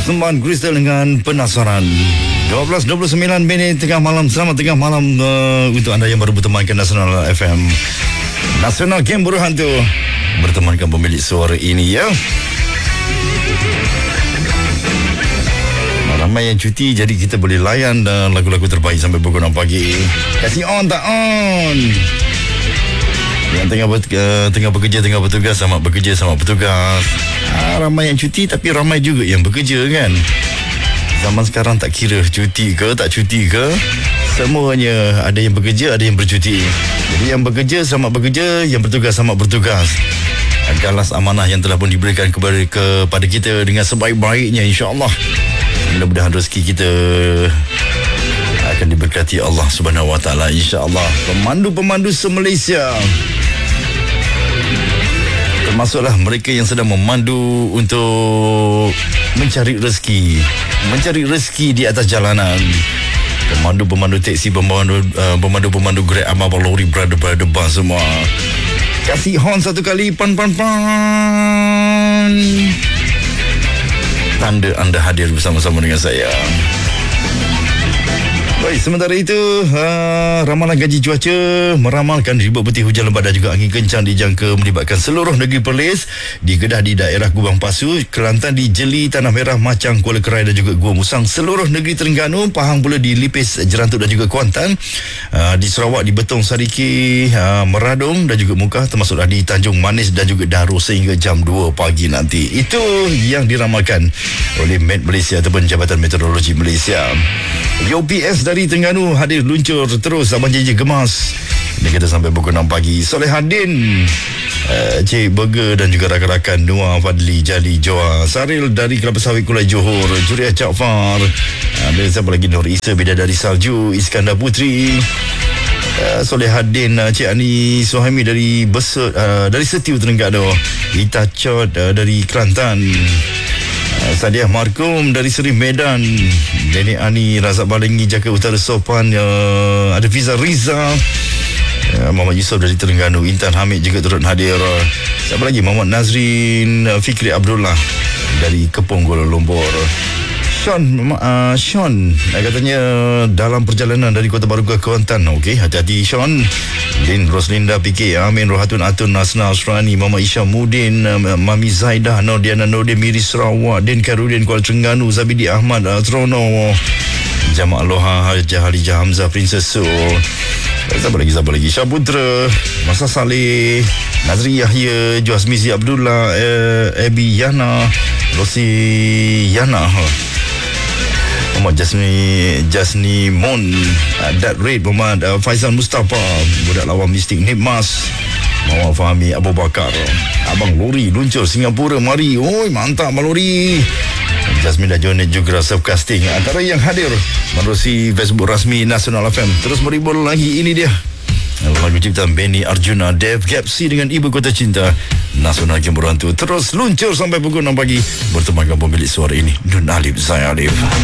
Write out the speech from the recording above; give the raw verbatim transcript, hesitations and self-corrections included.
persembahan Crystal dengan Penasaran. dua belas dua puluh sembilan minit tengah malam. Selamat tengah malam uh, untuk anda yang baru bertemankan Nasional F M. Nasional Game Berhantu bertemankan pemilik suara ini ya. Ramai yang cuti, jadi kita boleh layan uh, lagu-lagu terbaik sampai pukul enam pagi. Kasih on tak on. Yang tengah ber, uh, tengah bekerja, tengah bertugas, selamat bekerja, selamat bertugas. Ha, ramai yang cuti tapi ramai juga yang bekerja kan. Zaman sekarang tak kira cuti ke tak cuti ke, semuanya ada yang bekerja, ada yang bercuti. Jadi yang bekerja selamat bekerja, yang bertugas selamat bertugas. Galas amanah yang telah pun diberikan kepada kepada kita dengan sebaik-baiknya, insya-Allah. Mudah-mudahan rezeki kita akan diberkati Allah Subhanahu Wa Taala, insya-Allah. Pemandu-pemandu se-Malaysia, termasuklah mereka yang sedang memandu untuk mencari rezeki, mencari rezeki di atas jalanan. Pemandu-pemandu teksi, pemandu uh, pemandu-pemandu Grab, abang lori, brother-brother bus semua. Kasih horn satu kali, pan pan pan. Tanda anda hadir bersama-sama dengan saya. Baik, sementara itu uh, ramalan gaji cuaca meramalkan ribut putih, hujan lebat dan juga angin kencang dijangka melibatkan seluruh negeri Perlis. Di Kedah di daerah Gubang Pasu, Kelantan di Jeli, Tanah Merah, Macang, Kuala Kerai dan juga Gua Musang. Seluruh negeri Terengganu, Pahang pula di Lipis, Jerantuk dan juga Kuantan. uh, Di Sarawak di Betong, Sariki, uh, Meradong dan juga Mukah, termasuklah di Tanjung Manis dan juga Darul sehingga jam dua pagi nanti. Itu yang diramalkan oleh Met Malaysia ataupun Jabatan Meteorologi Malaysia. U P S dari Terengganu hadir luncur terus Abang J J Gemas. Ini kita sampai pukul enam pagi. Solehadin, uh, Cik Burger dan juga rakan-rakan Noah, Fadli, Jali, Joa, Saril dari Kelapa Sawit, Kulai Johor, Juriah Jaafar, ada uh, siapa lagi, Nur Isa, Bidadari Salju, Iskandar Putri, uh, Solehadin, uh, Cik Ani Suhaimi dari Besut, uh, dari Setiu Terengganu, Ita Chot uh, dari Kelantan, Sadiah Markum dari Seri Medan, Nenek Ani, Razak Balengi, Jaka Utara Sopan, uh, ada Fiza Riza, uh, Muhammad Yusof dari Terengganu, Intan Hamid juga turut hadir. Uh, siapa lagi, Muhammad Nazrin, uh, Fikri Abdullah dari Kepong, Kuala Lumpur. Sean, uh, Sean uh, katanya dalam perjalanan dari Kota Baru ke Kuantan. Okey, hati-hati Sean. Din Roslinda P K, Amin Rohatun Atun, Nasna Asrani, Mama Isha Mudin, uh, Mami Zaidah, Nordiana Nordin, Miri Sarawak, Din Karudin Kuala Terengganu, Zabidi Ahmad, uh, Trono, Jamaah Aloha, Hajah Halijah Hamzah, Princess Su, siapa lagi, siapa lagi, Syaputra, Masa Saleh, Nazri Yahya, Juazmizi Abdullah, uh, Ebi Yana, Rosi Yana, Muhammad Jasni Jasni Mon, uh, Dat Raid, Muhammad uh, Faizal Mustafa, Budak Lawan Mistik Nibmas, Muhammad Fahmi Abu Bakar, Abang Lori luncur Singapura, mari. Oi, mantap Abang Lori. Jasmine dan Jonet juga self-casting antara yang hadir menerusi Facebook rasmi Nasional F M. Terus meribut lagi, ini dia lagu ciptaan Benny Arjuna, Dev Gapsi dengan Ibu Kota Cinta. Nasional Game Berhantu terus luncur sampai pukul enam pagi bertemankan pemilik suara ini, Nun Alif Zai Alif.